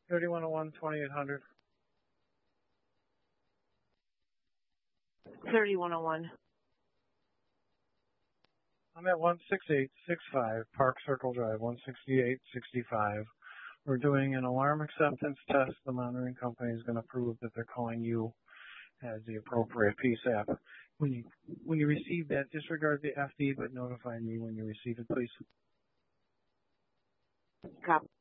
3101 2800. 3101. I'm at 16865 Park Circle Drive, 16865. We're doing an alarm acceptance test. The monitoring company is going to prove that they're calling you as the appropriate PSAP. When you receive that, disregard the FD, but notify me when you receive it, please. Copy.